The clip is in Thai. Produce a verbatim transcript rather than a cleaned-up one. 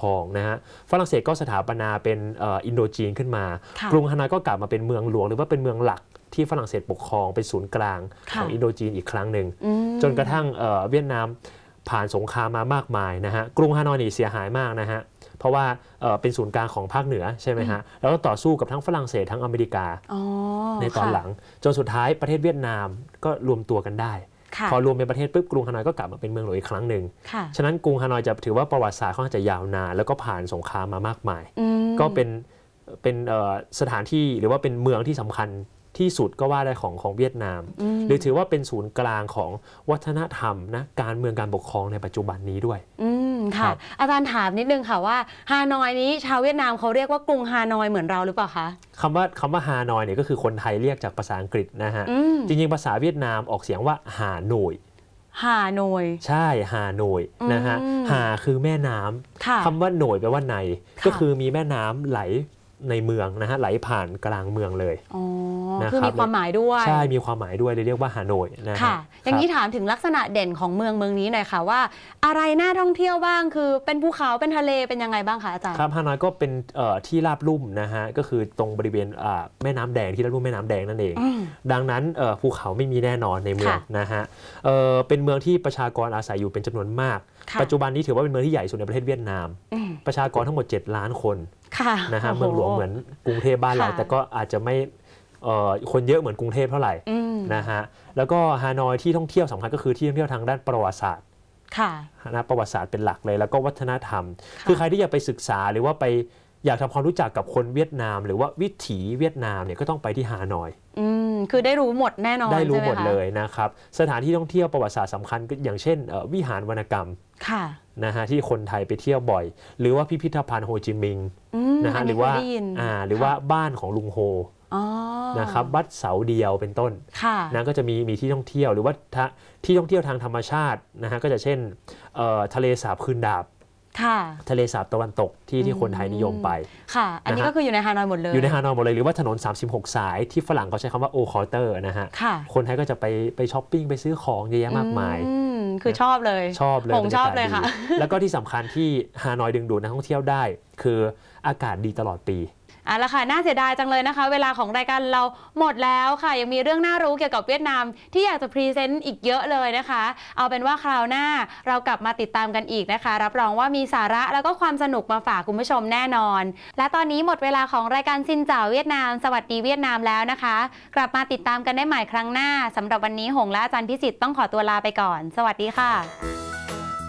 องนะฮะฝรั่งเศสก็สถาปนาเป็นอินโดจีนขึ้นมากรุงฮานอยก็กลับมาเป็นเมืองหลวงหรือว่าเป็นเมืองหลักที่ฝรั่งเศสปกครองเป็นศูนย์กลางของอินโดจีนอีกครั้งหนึ่งจนกระทั่งเวียดนามผ่านสงครามมามากมายนะฮะกรุงฮานอยนี่เสียหายมากนะฮะเพราะว่าเป็นศูนย์กลางของภาคเหนือใช่ไหมฮะแล้วก็ต่อสู้กับทั้งฝรั่งเศสทั้งอเมริกาในตอนหลังจนสุดท้ายประเทศเวียดนามก็รวมตัวกันได้พอรวมเป็นประเทศปุ๊บกรุงฮานอยก็กลับมาเป็นเมืองหลวงอีกครั้งหนึ่งฉะนั้นกรุงฮานอยจะถือว่าประวัติศาสตร์ค่อนข้างจะยาวนานแล้วก็ผ่านสงครามมามากมายก็เป็นเป็นสถานที่หรือว่าเป็นเมืองที่สำคัญที่สุดก็ว่าได้ของของเวียดนามหรือถือว่าเป็นศูนย์กลางของวัฒนธรรมนะการเมืองการปกครองในปัจจุบันนี้ด้วยอืมค่ะอาจารย์ถามนิดนึงค่ะว่าฮานอยนี้ชาวเวียดนามเขาเรียกว่ากรุงฮานอยเหมือนเราหรือเปล่าคะคำว่าคำว่าฮานอยเนี่ยก็คือคนไทยเรียกจากภาษาอังกฤษนะฮะจริงๆภาษาเวียดนามออกเสียงว่าฮาโนยฮาโนยใช่ฮาโนยนะฮะฮาคือแม่น้ำคำว่าโหนยแปลว่าในก็คือมีแม่น้ำไหลในเมืองนะฮะไหลผ่านกลางเมืองเลยอ๋อคือมีความหมายด้วยใช่มีความหมายด้วยเรียกว่าฮานอยนะค่ะอย่างนี้ถามถึงลักษณะเด่นของเมืองเมืองนี้หน่อยค่ะว่าอะไรน่าท่องเที่ยวบ้างคือเป็นภูเขาเป็นทะเลเป็นยังไงบ้างคะอาจารย์ครับฮานอยก็เป็นที่ราบลุ่มนะฮะก็คือตรงบริเวณแม่น้ำแดงที่ราบลุ่มแม่น้ำแดงนั่นเองดังนั้นภูเขาไม่มีแน่นอนในเมืองนะฮะเป็นเมืองที่ประชากรอาศัยอยู่เป็นจำนวนมากปัจจุบันนี้ถือว่าเป็นเมืองที่ใหญ่สุดในประเทศเวียดนามประชากรทั้งหมดเจ็ดล้านคนนะฮะเมืองหลวงเหมือนกรุงเทพบ้านเราแต่ก็อาจจะไม่คนเยอะเหมือนกรุงเทพเท่าไหร่นะฮะแล้วก็ฮานอยที่ท่องเที่ยวสำคัญก็คือที่ท่องเที่ยวทางด้านประวัติศาสตร์นะประวัติศาสตร์เป็นหลักเลยแล้วก็วัฒนธรรมคือใครที่อยากไปศึกษาหรือว่าไปอยากทำความรู้จักกับคนเวียดนามหรือว่าวิถีเวียดนามเนี่ยก็ต้องไปที่ฮานอยอืมคือได้รู้หมดแน่นอนได้รู้หมดเลยนะครับสถานที่ท่องเที่ยวประวัติศาสตร์สำคัญอย่างเช่นวิหารวรรณกรรมนะฮะที่คนไทยไปเที่ยวบ่อยหรือว่าพิพิธภัณฑ์โฮจิมินห์นะฮะหรือว่าอ่าหรือว่าบ้านของลุงโฮนะครับวัดเสาเดียวเป็นต้นนะก็จะมีมีที่ท่องเที่ยวหรือว่าที่ท่องเที่ยวทางธรรมชาตินะฮะก็จะเช่นทะเลสาบคืนดาบทะเลสาบตะวันตกที่ที่คนไทยนิยมไปค่ะอันนี้ก็คืออยู่ในฮานอยหมดเลยอยู่ในฮานอยหมดเลยหรือว่าถนนสามสิบหกสายที่ฝรั่งเขาใช้คำว่าโอคอร์เตอร์นะฮะคนไทยก็จะไปไปช้อปปิ้งไปซื้อของเยอะแยะมากมายคือชอบเลยชอบเลยผมชอบเลยค่ะแล้วก็ที่สำคัญที่ฮานอยดึงดูดนักท่องเที่ยวได้คืออากาศดีตลอดปีอ่ะแล้วค่ะน่าเสียดายจังเลยนะคะเวลาของรายการเราหมดแล้วค่ะยังมีเรื่องน่ารู้เกี่ยวกับเวียดนามที่อยากจะพรีเซนต์อีกเยอะเลยนะคะเอาเป็นว่าคราวหน้าเรากลับมาติดตามกันอีกนะคะรับรองว่ามีสาระแล้วก็ความสนุกมาฝากคุณผู้ชมแน่นอนและตอนนี้หมดเวลาของรายการซินเจ๋าเวียดนามสวัสดีเวียดนามแล้วนะคะกลับมาติดตามกันได้ใหม่ครั้งหน้าสำหรับวันนี้หงและอาจารย์พิสิทธิ์ต้องขอตัวลาไปก่อนสวัสดีค่ะ